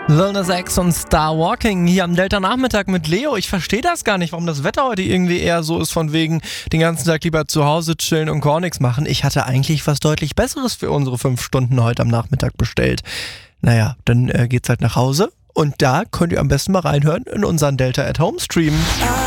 Lil Nas X und Star Walking hier am Delta-Nachmittag mit Leo. Ich verstehe das gar nicht, warum das Wetter heute irgendwie eher so ist, von wegen den ganzen Tag lieber zu Hause chillen und gar nichts machen. Ich hatte eigentlich was deutlich Besseres für unsere 5 Stunden heute am Nachmittag bestellt. Naja, dann geht's halt nach Hause und da könnt ihr am besten mal reinhören in unseren Delta at Home Stream.